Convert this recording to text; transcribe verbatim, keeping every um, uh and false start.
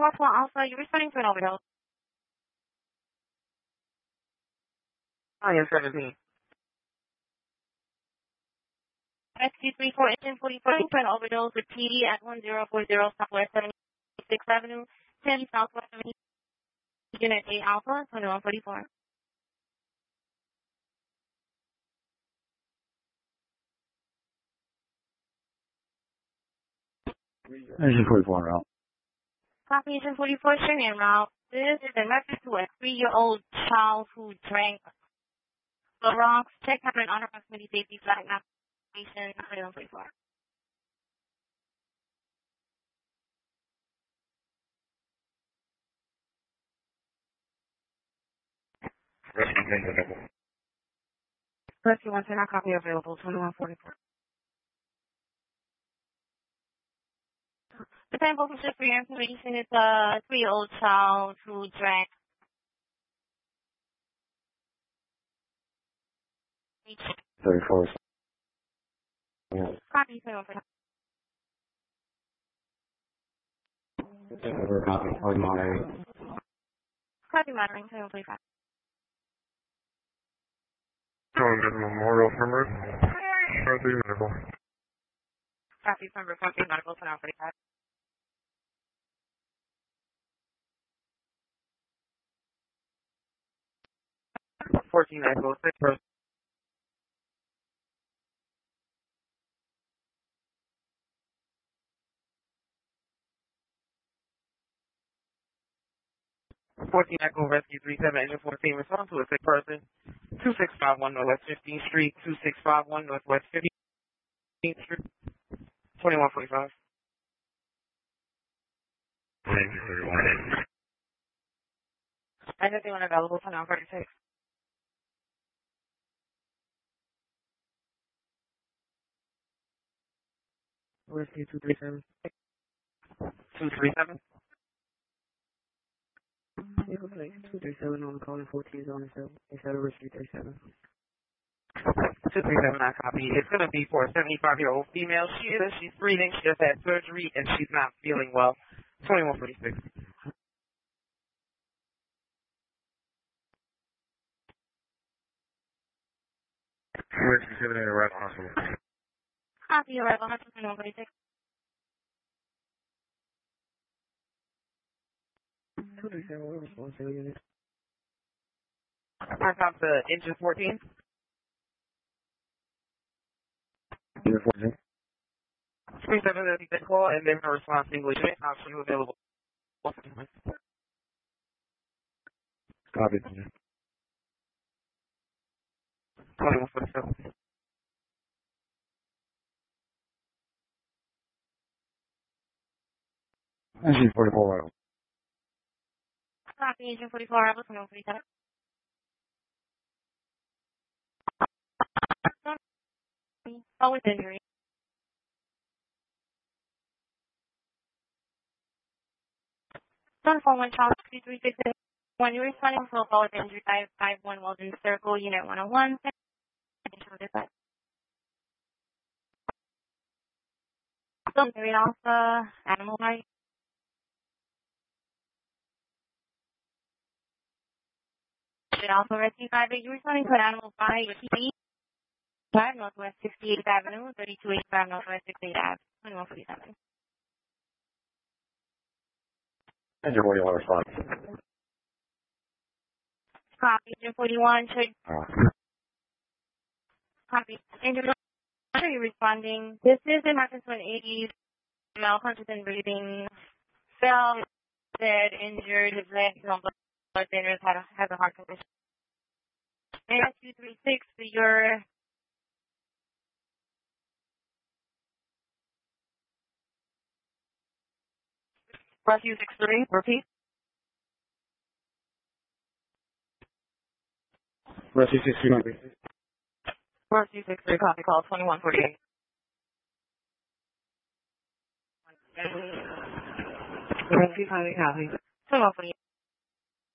four four Alpha, you're responding to an overdose. I am seventeen. Rescue three four engine forty-four to an overdose with P D at one zero four zero Southwest seventy-sixth Avenue, ten Southwest seventy, Unit eight Alpha, twenty-one forty-four. Engine forty-four route. Copy engine forty-four, string en route. This is in reference to a three-year-old child who drank the rocks. Check happened on proximity safety flag application twenty-one forty-four. Rescue one ten, our copy available, twenty-one forty-four. The sample from just for your information is a three-year-old child who drank. thirty-four. Copy twenty-one forty-four. Copy. Copy monitoring. Copy monitoring twenty-one forty-five. Going to Memorial Primrose. Front Medical. Copy from Front Medical twenty-one forty-five. fourteen Echo six. fourteen Echo Rescue three seven Engine fourteen, respond to a sick person. two six five one Northwest fifteenth Street, two six five one Northwest fifteenth Street, twenty-one forty-five. Anything unavailable, twenty-one forty-six. Rescue two three seven. two three seven. two three seven on the call and fourteen is on the cell. Instead of Rescue three seven. two three seven, I copy. It's going to be for a seventy-five-year-old female. She is, she's breathing, she just had surgery, and she's not feeling well. twenty-one forty-six. Rescue seven eight, arrival hospital. Copy, arrival hospital twenty-one forty-six. two three seven, what response to unit? I copy the engine fourteen. Unit fourteen. three seven is the call, and then her response English. Option available. Copy. twenty-one forty-seven. Engine forty-four route. Copy, engine forty-four, arrival twenty-one forty-seven. Oh, with injury. One four one child two three six eight. When you're responding to a call with injury five five one Weldon Circle, Unit one oh one. Three Alpha, Animal Right. Alpha Rescue five eight, you're responding to an animal by T B five Northwest sixty-eighth Avenue, thirty-two eighty-five Northwest sixty-eighth Avenue, twenty-one forty-seven. Engine forty-one response. Copy, engine forty-one, should Uh, copy. Engine are you responding? This is in reference to an eighties male conscious and breathing, fell, dead, injured, his legs on blood thinners, had a, has a heart condition. Rescue three six, your Rescue six three, repeat. Rescue six three. Rescue six three, copy call twenty-one forty-eight. Rescue copy, copy. twenty-one forty-eight.